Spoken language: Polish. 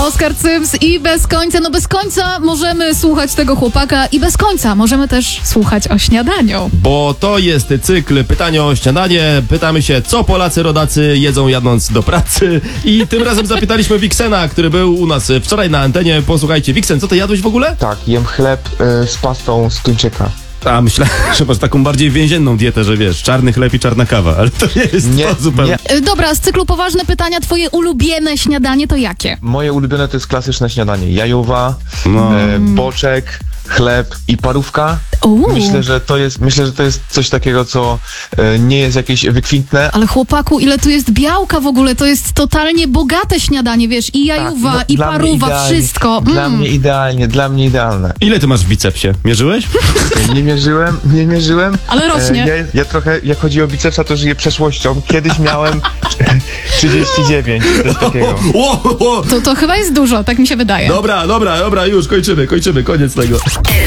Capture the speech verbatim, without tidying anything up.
Oskar Cyms i Bez końca. No bez końca możemy słuchać tego chłopaka i bez końca możemy też słuchać o śniadaniu. Bo to jest cykl Pytanie o śniadanie. Pytamy się, co Polacy rodacy jedzą jadąc do pracy. I tym razem zapytaliśmy Wiksena, który był u nas wczoraj na antenie. Posłuchajcie, Wiksen, co ty jadłeś w ogóle? Tak, jem chleb y, z pastą z tuńczyka. A, myślę, że masz taką bardziej więzienną dietę, że wiesz, czarny chleb i czarna kawa, ale to nie jest Nie, to zupełnie. nie. Y, Dobra, z cyklu poważne pytania, twoje ulubione śniadanie to jakie? Moje ulubione to jest klasyczne śniadanie. Jajowa, No. e, boczek, chleb i parówka. Uuu. Myślę, że to jest, myślę, że to jest coś takiego, co e, nie jest jakieś wykwintne. Ale chłopaku, ile tu jest białka w ogóle, to jest totalnie bogate śniadanie, wiesz, i jajuwa, no, i dla mnie paruwa, idealnie. wszystko. Dla Mm. mnie idealnie, dla mnie idealne. Ile ty masz w bicepsie? Mierzyłeś? Nie mierzyłem, nie mierzyłem. Ale rośnie. E, ja, ja trochę, jak chodzi o bicepsa, to żyję przeszłością. Kiedyś miałem trzydzieści dziewięć, coś takiego. O, o, o. To, to chyba jest dużo, tak mi się wydaje. Dobra, dobra, dobra, już kończymy, kończymy, koniec tego.